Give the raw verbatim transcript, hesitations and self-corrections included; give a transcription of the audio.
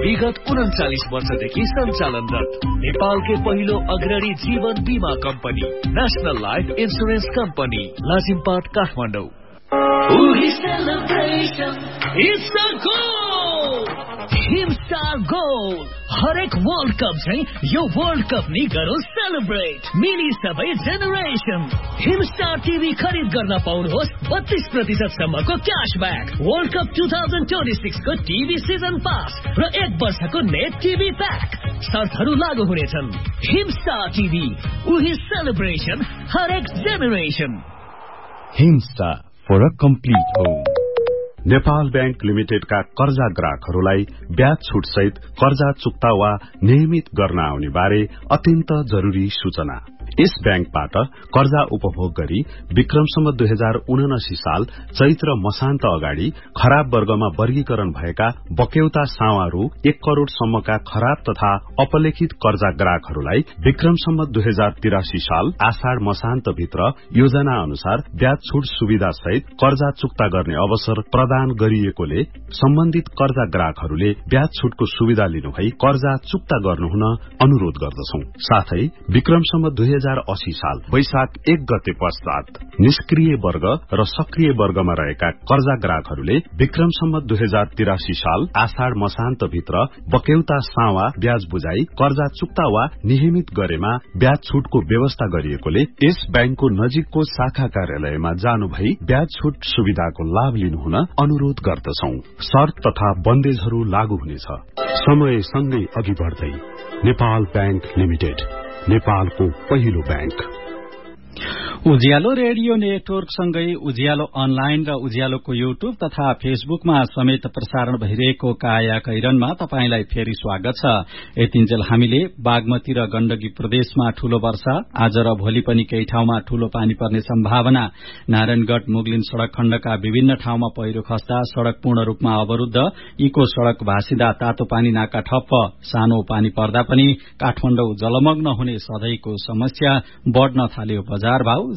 विगत उन्चालिस वर्षदेखि सञ्चालनरत नेपालकै पहिलो अग्रणी जीवन बीमा company national life insurance company Lazimpat Kathmandu. Himstar goal हरेक वर्ल्ड कप चाहिँ यो वर्ल्ड कप नि गरौँ सेलिब्रेट मिनी सबै जेनेरेसन। हिमस्टार टिभी खरिद गर्न पाउनुहोस् बत्तीस प्रतिशत सम्मको cashback, world cup two thousand twenty six को टिभी सिजन पास र एक वर्षको नेट टिभी प्याक। शर्तहरू लागू हुनेछन्। हिमस्टार टिभी, उही सेलिब्रेसन हरेक generation. Himstar for a complete home. Nepal bank लिमिटेडका कर्जा ग्राहकहरूलाई ब्याज छुट सहित कर्जा चुक्ता वा नियमित गर्न आउने बारे अत्यन्त जरूरी सूचना। यस बैंकबाट कर्जा उपभोग गरी विक्रमसम्म दुई हजार उनासी साल चैत्र मसान्त अगाडि खराब वर्गमा वर्गीकरण भएका बक्यौता सावारू एक करोड़ सम्मका खराब तथा अपलेखित कर्जा ग्राहकहरूलाई विक्रमसम्म दुई हजार तिरासी साल आषाढ़ मसान्त भित्र योजना अनुसार ब्याज छुट सुविधा सहित कर्जा चुक्ता गर्ने अवसर प्रदान गरिएकोले सम्बन्धित कर्जा ग्राहकहरूले ब्याज छुटको सुविधा लिनुभई कर्जा चुक्ता गर्नुहुन अनुरोध गर्दछौं। साथै विक्रमसम्म दुई हजार अस्सी साल वैशाख एक गते पश्चात निष्क्रिय वर्ग र सक्रिय वर्गमा रहेका कर्जा ग्राहकहरूले विक्रमसम्म दुई हजार तिरासी साल आषाढ़ मसान्त भित्र बक्यौता सावा ब्याज बुझाई कर्जा चुक्ता वा नियमित गरेमा ब्याज छुटको व्यवस्था गरिएकोले यस बैंकको नजिकको शाखा कार्यालयमा जानु भई ब्याज छुट सुविधाको लाभ लिनुहुन अनुरोध गर्दछौं। शर्त तथा बन्देजहरू लागू हुनेछ। समय सँगै अघि बढ्दै नेपाल बैंक लिमिटेड, नेपालको पहिलो बैंक। उज्यालो रेडियो नेटवर्क सँगै उज्यालो अनलाइन र उज्यालोको युट्युब तथा फेसबुकमा समेत प्रसारण भइरहेको काया कैरनमा तपाईंलाई फेरि स्वागत छ। यतिन्जेल हामीले बागमती र गण्डकी प्रदेशमा ठूलो वर्षा, आज र भोलि पनि केही ठाउँमा ठूलो पानी पर्ने सम्भावना, नारायणगढ़ मुगलिन सड़क खण्डका विभिन्न ठाउँमा पहिरो खस्दा सड़क पूर्ण रूपमा अवरूद्ध, इको सड़क भासिदा तातो पानी नाका ठप्प, सानो पानी पर्दा पनि काठमाडौँ जलमग्न हुने सधैँको समस्या, बढ़न थाल्यो बजार भाव,